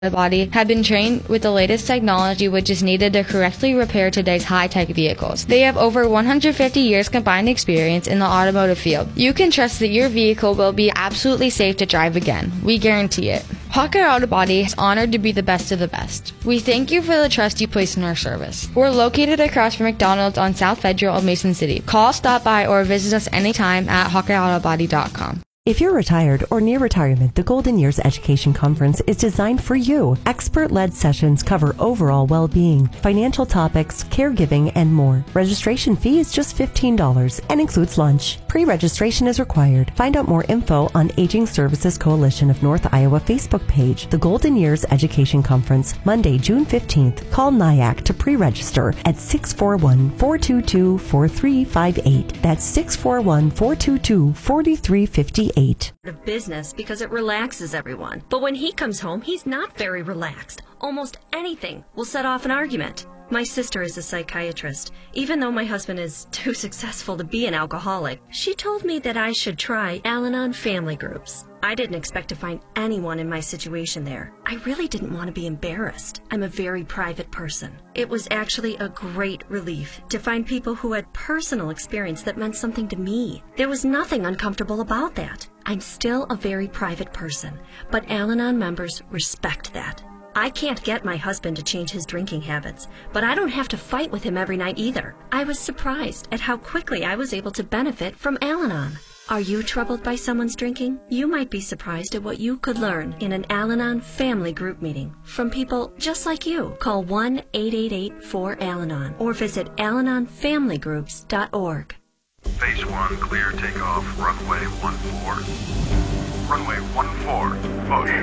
Body have been trained with the latest technology which is needed to correctly repair today's high-tech vehicles. They have over 150 years combined experience in the automotive field. You can trust that your vehicle will be absolutely safe to drive again. We guarantee it. Hawkeye Auto Body is honored to be the best of the best. We thank you for the trust you place in our service. We're located across from McDonald's on South Federal of Mason City. Call, stop by, or visit us anytime at HawkeyeAutoBody.com. If you're retired or near retirement, the Golden Years Education Conference is designed for you. Expert-led sessions cover overall well-being, financial topics, caregiving, and more. Registration fee is just $15 and includes lunch. Pre-registration is required. Find out more info on Aging Services Coalition of North Iowa Facebook page. The Golden Years Education Conference, Monday, June 15th. Call NIAC to pre-register at 641-422-4358. That's 641-422-4358. Of business because it relaxes everyone. But when he comes home, he's not very relaxed. Almost anything will set off an argument. My sister is a psychiatrist. Even though my husband is too successful to be an alcoholic, she told me that I should try Al-Anon family groups. I didn't expect to find anyone in my situation there. I really didn't want to be embarrassed. I'm a very private person. It was actually a great relief to find people who had personal experience that meant something to me. There was nothing uncomfortable about that. I'm still a very private person, but Al-Anon members respect that. I can't get my husband to change his drinking habits, but I don't have to fight with him every night either. I was surprised at how quickly I was able to benefit from Al-Anon. Are you troubled by someone's drinking? You might be surprised at what you could learn in an Al-Anon family group meeting from people just like you. Call 1-888-4-AL-ANON or visit AlanonFamilyGroups.org. Phase 1, clear takeoff, runway 14. Runway 14, push.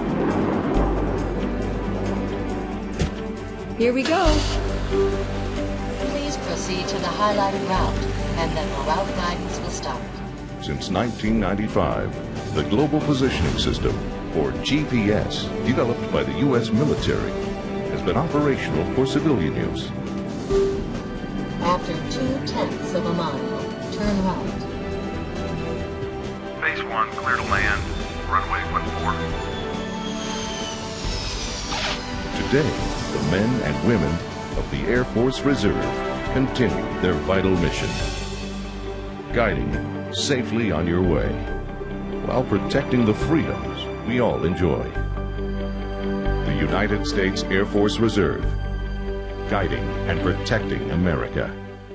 Here we go. Please proceed to the highlighted route, and then the route guidance will start. Since 1995, the Global Positioning System, or GPS, developed by the U.S. military, has been operational for civilian use. After 2/10 of a mile, turn right. Phase 1, clear to land, runway 14. Today, the men and women of the Air Force Reserve continue their vital mission, guiding you safely on your way, while protecting the freedoms we all enjoy. The United States Air Force Reserve, guiding and protecting America.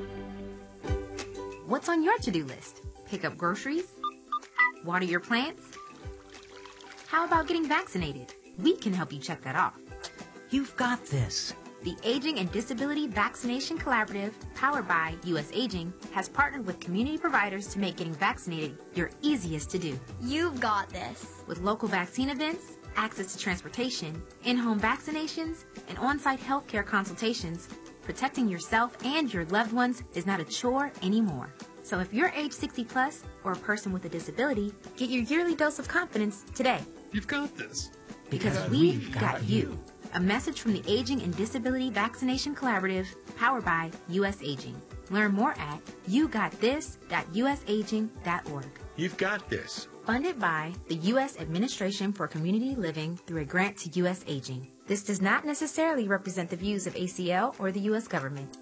What's on your to-do list? Pick up groceries? Water your plants? How about getting vaccinated? We can help you check that off. You've got this. The Aging and Disability Vaccination Collaborative, powered by U.S. Aging, has partnered with community providers to make getting vaccinated your easiest to do. You've got this. With local vaccine events, access to transportation, in-home vaccinations, and on-site healthcare consultations, protecting yourself and your loved ones is not a chore anymore. So if you're age 60 plus or a person with a disability, get your yearly dose of confidence today. You've got this. Because we've got you. A message from the Aging and Disability Vaccination Collaborative, powered by U.S. Aging. Learn more at yougotthis.usaging.org. You've got this. Funded by the U.S. Administration for Community Living through a grant to U.S. Aging. This does not necessarily represent the views of ACL or the U.S. government.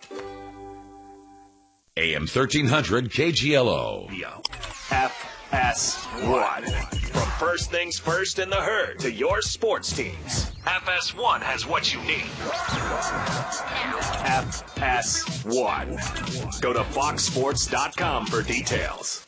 AM 1300 KGLO. FS1. From first things first in the herd to your sports teams, FS1 has what you need. FS1. Go to foxsports.com for details.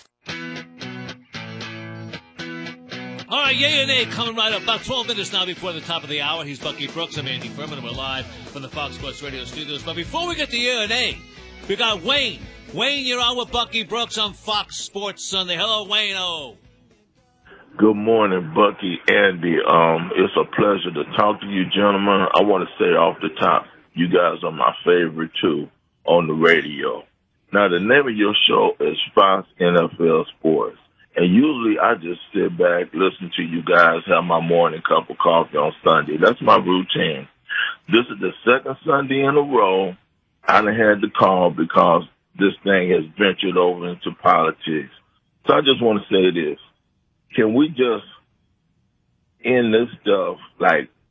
All right, yay and nay coming right up. About 12 minutes now before the top of the hour. He's Bucky Brooks. I'm Andy Furman, and we're live from the Fox Sports Radio studios. But before we get to yay and nay, we got Wayne. Wayne, you're on with Bucky Brooks on Fox Sports Sunday. Hello, Wayne. Oh. Good morning, Bucky, Andy. It's a pleasure to talk to you, gentlemen. I want to say off the top, you guys are my favorite, too, on the radio. Now, the name of your show is Fox NFL Sports. And usually I just sit back, listen to you guys, have my morning cup of coffee on Sunday. That's my routine. This is the second Sunday in a row I done had to call because this thing has ventured over into politics. So I just want to say this. Can we just end this stuff like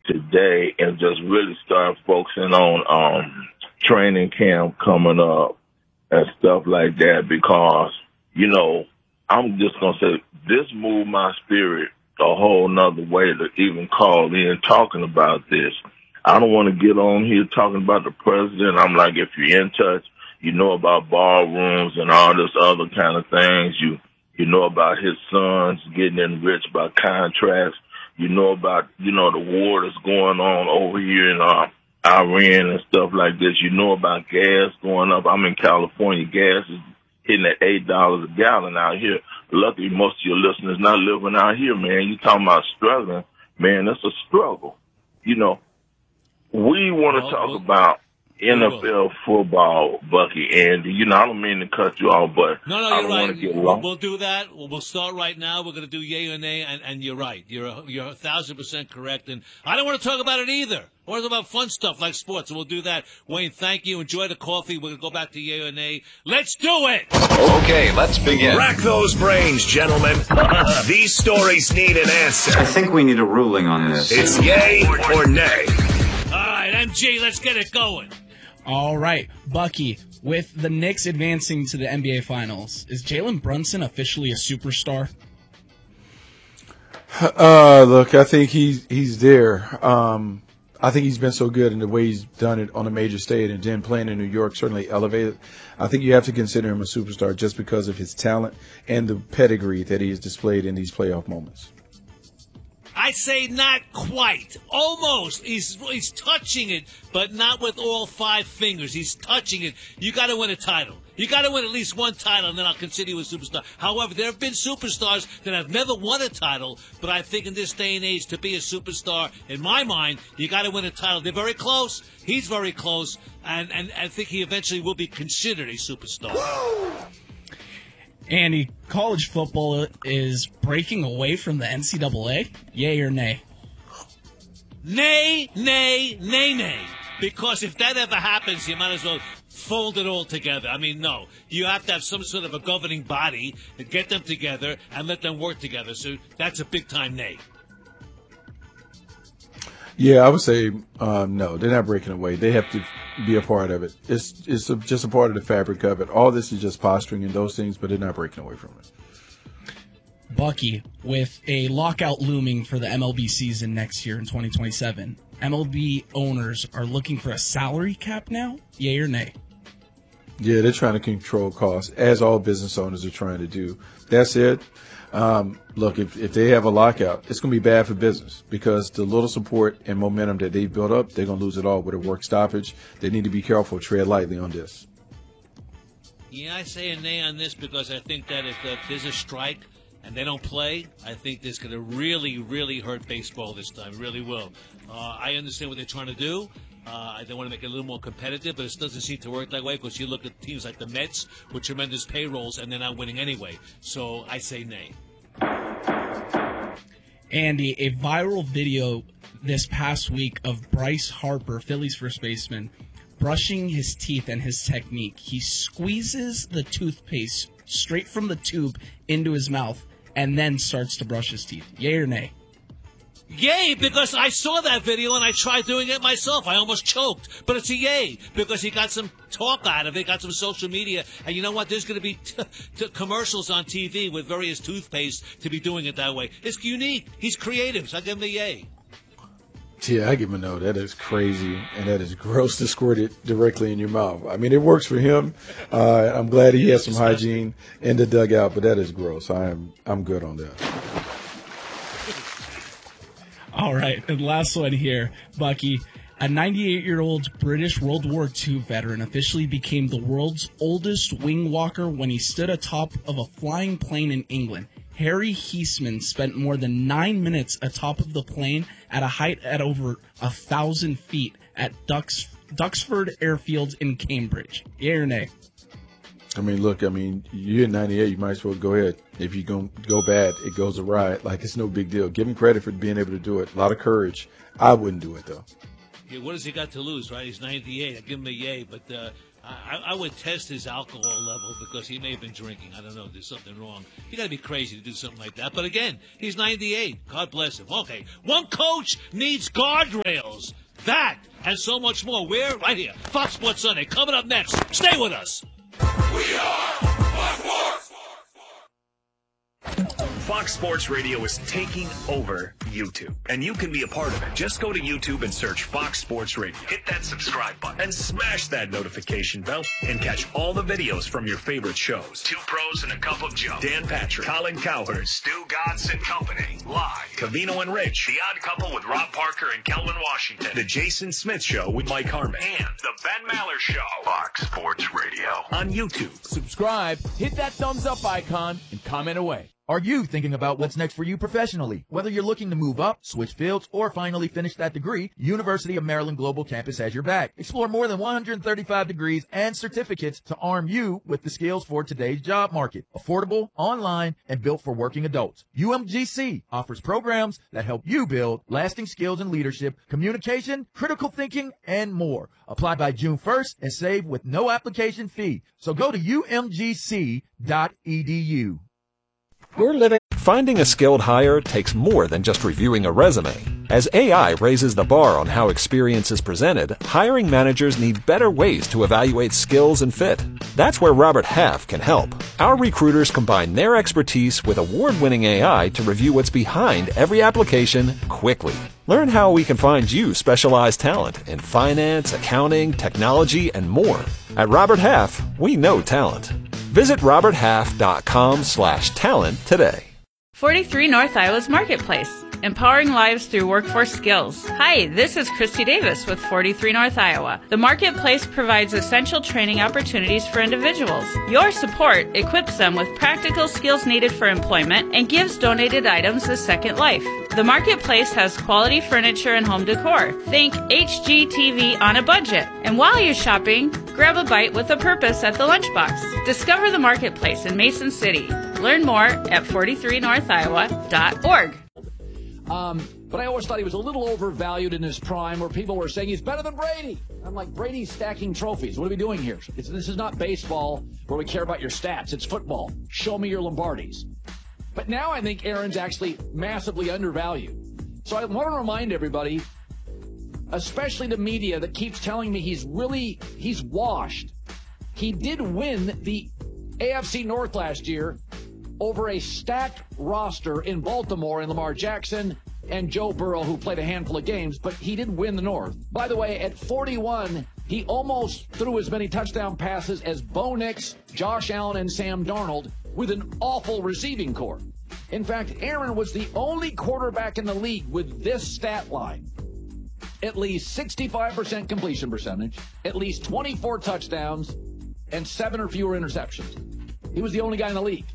today and just really start focusing on training camp coming up and stuff like that, because, you know, I'm just going to say this moved my spirit a whole nother way to even call in talking about this. I don't want to get on here talking about the president. I'm like, if you're in touch, you know about ballrooms and all this other kind of things. You know about his sons getting enriched by contracts. You know about, you know, the war that's going on over here in Iran and stuff like this. You know about gas going up. I'm in California. Gas is hitting at $8 a gallon out here. Luckily, most of your listeners not living out here, man. You talking about struggling, man, that's a struggle. You know, we want to talk about NFL football, Bucky, Andy. You know, I don't mean to cut you off, but no, I don't want to get long. We'll do that. We'll start right now. We're going to do yay or nay, and you're right. You're 1,000% correct, and I don't want to talk about it either. I want to talk about fun stuff like sports, and we'll do that. Wayne, thank you. Enjoy the coffee. We're going to go back to yay or nay. Let's do it! Okay, let's begin. Rack those brains, gentlemen. These stories need an answer. I think we need a ruling on this. It's yay or nay. All right, MG, let's get it going. All right, Bucky, with the Knicks advancing to the NBA Finals, is Jalen Brunson officially a superstar? Look, I think he's there. I think he's been so good in the way he's done it on a major stage, and then playing in New York certainly elevated. I think you have to consider him a superstar just because of his talent and the pedigree that he has displayed in these playoff moments. I'd say not quite. Almost. He's touching it, but not with all 5 fingers. He's touching it. You got to win a title. You got to win at least one title, and then I'll consider you a superstar. However, there have been superstars that have never won a title, but I think in this day and age, to be a superstar, in my mind, you got to win a title. They're very close. He's very close, and I think he eventually will be considered a superstar. Woo! Andy, college football is breaking away from the NCAA. Yay or nay? Nay, nay, nay, nay. Because if that ever happens, you might as well fold it all together. I mean, no. You have to have some sort of a governing body and get them together and let them work together. So that's a big-time nay. Yeah, I would say no. They're not breaking away. They have to be a part of it. It's just a part of the fabric of it. All this is just posturing and those things, but they're not breaking away from it. Bucky, with a lockout looming for the MLB season next year in 2027, MLB owners are looking for a salary cap now? Yay or nay? Yeah, they're trying to control costs, as all business owners are trying to do. That's it. Look, if they have a lockout, it's going to be bad for business because the little support and momentum that they've built up, they're going to lose it all with a work stoppage. They need to be careful, tread lightly on this. Yeah, I say a nay on this because I think that if there's a strike and they don't play, I think this is going to really, really hurt baseball this time. It really will. I understand what they're trying to do. They want to make it a little more competitive, but it doesn't seem to work that way because you look at teams like the Mets with tremendous payrolls and they're not winning anyway. So I say nay. Andy, a viral video this past week of Bryce Harper, Phillies first baseman, brushing his teeth and his technique. He squeezes the toothpaste straight from the tube into his mouth and then starts to brush his teeth. Yay or nay? Yay, because I saw that video and I tried doing it myself. I almost choked. But it's a yay because he got some talk out of it, got some social media. And you know what? There's going to be commercials on TV with various toothpaste to be doing it that way. It's unique. He's creative, so I give him a yay. Yeah, I give him a no. That is crazy, and that is gross to squirt it directly in your mouth. I mean, it works for him. I'm glad he has some hygiene in the dugout, but that is gross. I'm good on that. All right, and last one here, Bucky. A 98-year-old British World War II veteran officially became the world's oldest wing walker when he stood atop of a flying plane in England. Harry Heisman spent more than 9 minutes atop of the plane at a height at over 1,000 feet at Duxford Airfield in Cambridge. Yay or nay? I mean, look, you're 98, you might as well go ahead. If you're going to go bad, it goes awry. Like, it's no big deal. Give him credit for being able to do it. A lot of courage. I wouldn't do it, though. Yeah, what has he got to lose, right? He's 98. I give him a yay, but I would test his alcohol level because he may have been drinking. I don't know. There's something wrong. You got to be crazy to do something like that. But again, he's 98. God bless him. Okay, one coach needs guardrails. That and so much more. Where? Right here. Fox Sports Sunday. Coming up next. Stay with us. We are Fox Sports. Fox Sports Radio is taking over YouTube, and you can be a part of it. Just go to YouTube and search Fox Sports Radio. Hit that subscribe button and smash that notification bell and catch all the videos from your favorite shows. Two Pros and a Cup of Joe. Dan Patrick, Colin Cowherd, Stu Gatz and Company. Live. Covino and Rich. The Odd Couple with Rob Parker and Kelvin Washington. The Jason Smith Show with Mike Harmon. And The Ben Maller Show. Fox Sports Radio. On YouTube. Subscribe, hit that thumbs up icon, and comment away. Are you thinking about what's next for you professionally? Whether you're looking to move up, switch fields, or finally finish that degree, University of Maryland Global Campus has your back. Explore more than 135 degrees and certificates to arm you with the skills for today's job market. Affordable, online, and built for working adults. UMGC offers programs that help you build lasting skills in leadership, communication, critical thinking, and more. Apply by June 1st and save with no application fee. So go to umgc.edu. Finding a skilled hire takes more than just reviewing a resume. As AI raises the bar on how experience is presented, hiring managers need better ways to evaluate skills and fit. That's where Robert Half can help. Our recruiters combine their expertise with award-winning AI to review what's behind every application quickly. Learn how we can find you specialized talent in finance, accounting, technology, and more. At Robert Half, we know talent. Visit roberthalf.com/talent today. 43 North Iowa's Marketplace, empowering lives through workforce skills. Hi, this is Christy Davis with 43 North Iowa. The Marketplace provides essential training opportunities for individuals. Your support equips them with practical skills needed for employment and gives donated items a second life. The Marketplace has quality furniture and home decor. Think HGTV on a budget. And while you're shopping, grab a bite with a purpose at the Lunchbox. Discover the Marketplace in Mason City. Learn more at 43northiowa.org. But I always thought he was a little overvalued in his prime, where people were saying he's better than Brady. I'm like, Brady's stacking trophies. What are we doing here? This is not baseball where we care about your stats. It's football. Show me your Lombardis. But now I think Aaron's actually massively undervalued. So I want to remind everybody, especially the media that keeps telling me he's washed. He did win the AFC North last year over a stacked roster in Baltimore and Lamar Jackson and Joe Burrow, who played a handful of games, but he did win the North. By the way, at 41, he almost threw as many touchdown passes as Bo Nix, Josh Allen, and Sam Darnold with an awful receiving corps. In fact, Aaron was the only quarterback in the league with this stat line. At least 65% completion percentage, at least 24 touchdowns, and 7 or fewer interceptions. He was the only guy in the league.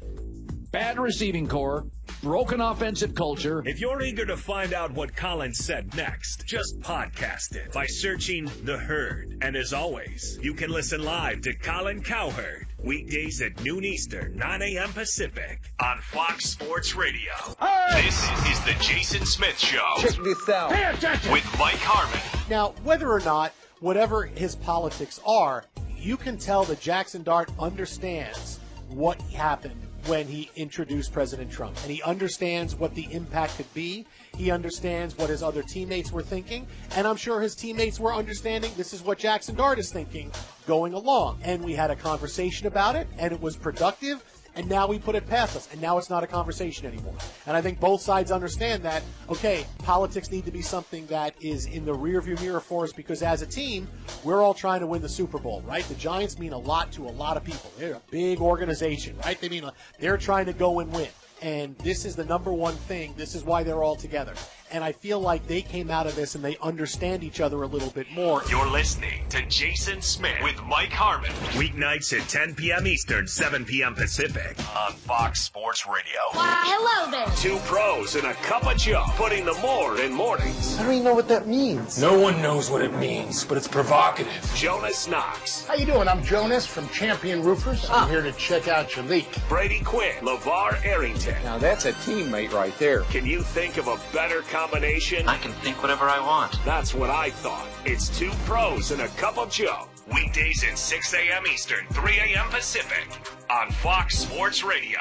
Bad receiving corps, broken offensive culture. If you're eager to find out what Colin said next, just podcast it by searching The Herd. And as always, you can listen live to Colin Cowherd weekdays at noon Eastern, 9 a.m. Pacific on Fox Sports Radio. Hey! This is the Jason Smith Show. Check this out. Pay attention. With Mike Harmon. Now, whether or not, whatever his politics are, you can tell that Jackson Dart understands what happened when he introduced President Trump. And he understands what the impact could be. He understands what his other teammates were thinking. And I'm sure his teammates were understanding this is what Jackson Dart is thinking going along. And we had a conversation about it, and it was productive. And now we put it past us, and now it's not a conversation anymore. And I think both sides understand that, okay, politics need to be something that is in the rearview mirror for us, because as a team, we're all trying to win the Super Bowl, right? The Giants mean a lot to a lot of people. They're a big organization, right? They're trying to go and win. And this is the number one thing. This is why they're all together. And I feel like they came out of this and they understand each other a little bit more. You're listening to Jason Smith with Mike Harmon. Weeknights at 10 p.m. Eastern, 7 p.m. Pacific on Fox Sports Radio. Hello there. Two Pros and a Cup of Joe, putting the more in mornings. I don't even know what that means. No one knows what it means, but it's provocative. Jonas Knox. How you doing? I'm Jonas from Champion Roofers. I'm here to check out your leak. Brady Quinn. LeVar Arrington. Now that's a teammate right there. Can you think of a better combination? I can think whatever I want. That's what I thought. It's two pros and a cup of Joe. Weekdays at 6 a.m. Eastern, 3 a.m. Pacific on Fox Sports Radio.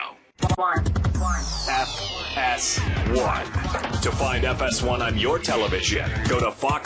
FS1. To find FS1 on your television, go to Fox